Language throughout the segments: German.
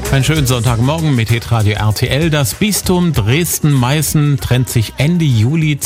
Einen schönen Sonntagmorgen mit Hitradio RTL. Das Bistum Dresden-Meißen trennt sich Ende Juli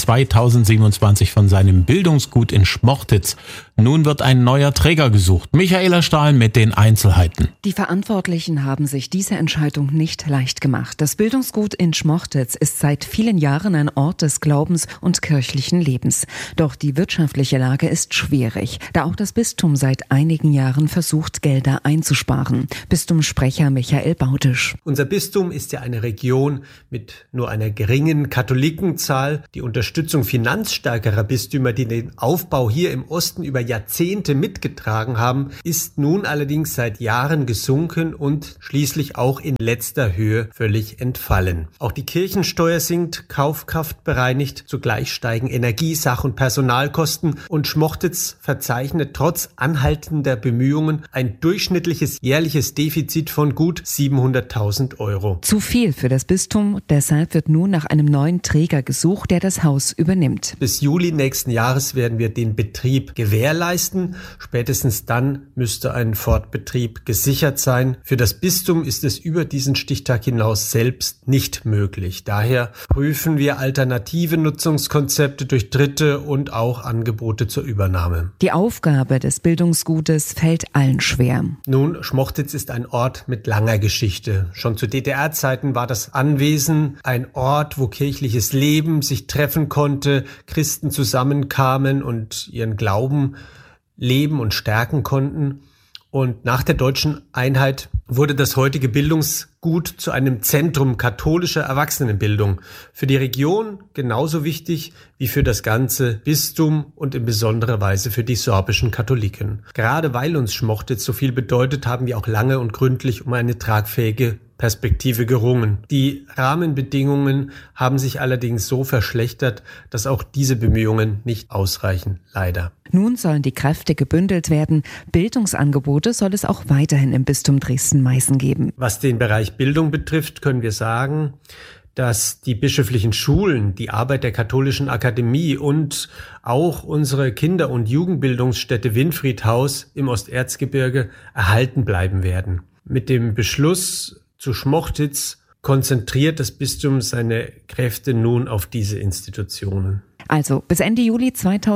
2027 von seinem Bildungsgut in Schmortitz. Nun wird ein neuer Träger gesucht. Michaela Stahl mit den Einzelheiten. Die Verantwortlichen haben sich diese Entscheidung nicht leicht gemacht. Das Bildungsgut in Schmortitz ist seit vielen Jahren ein Ort des Glaubens und kirchlichen Lebens. Doch die wirtschaftliche Lage ist schwierig, da auch das Bistum seit einigen Jahren versucht, Gelder einzusparen. Bistumssprecher Michael Bautisch. Unser Bistum ist ja eine Region mit nur einer geringen Katholikenzahl. Die Unterstützung finanzstärkerer Bistümer, die den Aufbau hier im Osten über Jahrzehnte mitgetragen haben, ist nun allerdings seit Jahren gesunken und schließlich auch in letzter Höhe völlig entfallen. Auch die Kirchensteuer sinkt, Kaufkraft bereinigt, zugleich steigen Energie-, Sach- und Personalkosten und Schmortitz verzeichnet trotz anhaltender Bemühungen ein durchschnittliches jährliches Defizit von gut 700.000 Euro. Zu viel für das Bistum, deshalb wird nun nach einem neuen Träger gesucht, der das Haus übernimmt. Bis Juli nächsten Jahres werden wir den Betrieb gewährleisten. Spätestens dann müsste ein Fortbetrieb gesichert sein. Für das Bistum ist es über diesen Stichtag hinaus selbst nicht möglich. Daher prüfen wir alternative Nutzungskonzepte durch Dritte und auch Angebote zur Übernahme. Die Aufgabe des Bildungsgutes fällt allen schwer. Nun, Schmortitz ist ein Ort mit langer Geschichte. Schon zu DDR-Zeiten war das Anwesen ein Ort, wo kirchliches Leben sich treffen konnte, Christen zusammenkamen und ihren Glauben leben und stärken konnten. Und nach der deutschen Einheit wurde das heutige Bildungsgut zu einem Zentrum katholischer Erwachsenenbildung. Für die Region genauso wichtig wie für das ganze Bistum und in besonderer Weise für die sorbischen Katholiken. Gerade weil uns Schmortitz so viel bedeutet, haben wir auch lange und gründlich um eine tragfähige Perspektive gerungen. Die Rahmenbedingungen haben sich allerdings so verschlechtert, dass auch diese Bemühungen nicht ausreichen, leider. Nun sollen die Kräfte gebündelt werden. Bildungsangebote soll es auch weiterhin im Bistum Dresden-Meißen geben. Was den Bereich Bildung betrifft, können wir sagen, dass die bischöflichen Schulen, die Arbeit der Katholischen Akademie und auch unsere Kinder- und Jugendbildungsstätte Winfriedhaus im Osterzgebirge erhalten bleiben werden. Mit dem Beschluss zu Schmortitz konzentriert das Bistum seine Kräfte nun auf diese Institutionen. Also bis Ende Juli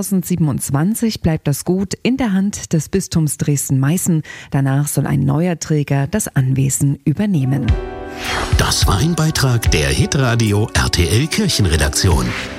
2027 bleibt das Gut in der Hand des Bistums Dresden-Meißen. Danach soll ein neuer Träger das Anwesen übernehmen. Das war ein Beitrag der Hitradio RTL Kirchenredaktion.